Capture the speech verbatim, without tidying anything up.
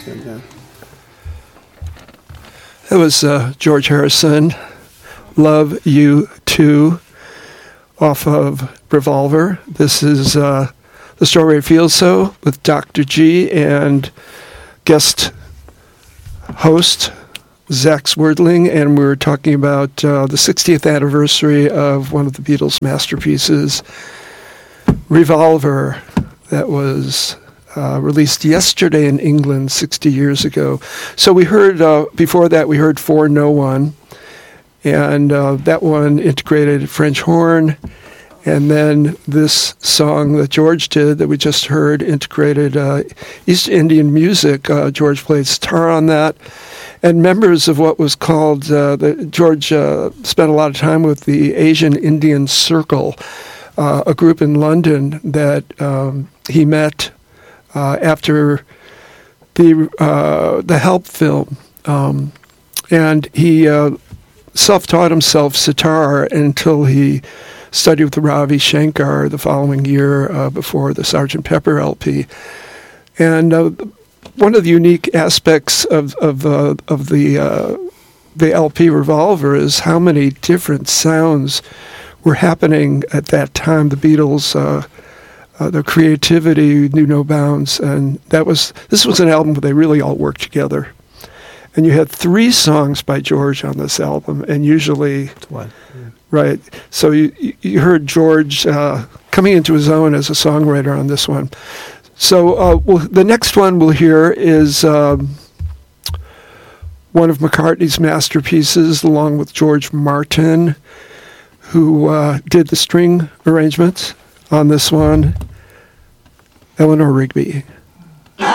And, uh, that was uh, George Harrison, Love You Too, off of Revolver. This is uh, The Strawberry Fields So with Doctor G and guest host Zach Swerdling, and we were talking about uh, the sixtieth anniversary of one of the Beatles' masterpieces, Revolver, that was uh, released yesterday in England sixty years ago. So we heard, uh, before that, we heard For No One, and uh, that one integrated French horn, and then this song that George did that we just heard integrated uh, East Indian music. Uh, George played sitar on that. And members of what was called, uh, the, George uh, spent a lot of time with the Asian Indian Circle, uh, a group in London that um, he met uh, after the uh, the Help film. Um, and he uh, self-taught himself sitar until he studied with Ravi Shankar the following year uh, before the Sergeant Pepper L P. And uh, one of the unique aspects of of uh, of the uh, the L P Revolver is how many different sounds were happening at that time. The Beatles, uh, uh, their creativity knew no bounds, and that was this was an album where they really all worked together. And you had three songs by George on this album, and usually, what? Yeah. Right. So you you heard George uh, coming into his own as a songwriter on this one. So uh, well, the next one we'll hear is um, one of McCartney's masterpieces, along with George Martin, who uh, did the string arrangements on this one, Eleanor Rigby.